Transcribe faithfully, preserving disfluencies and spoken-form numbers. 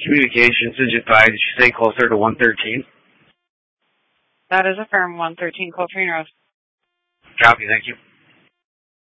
Communications, Digit five, did you say closer to one thirteen? That is a firm one thirteen Coltrane Road. Copy, thank you.